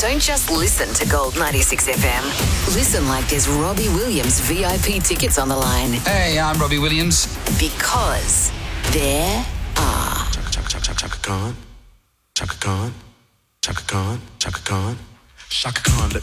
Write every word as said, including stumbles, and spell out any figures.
Don't just listen to Gold ninety-six F M. Listen like there's Robbie Williams V I P tickets on the line. Hey, I'm Robbie Williams. Because there are... Chaka, chaka, chaka, chaka Khan. Chaka Khan. Chaka Khan. Chaka Khan. Chaka Khan, let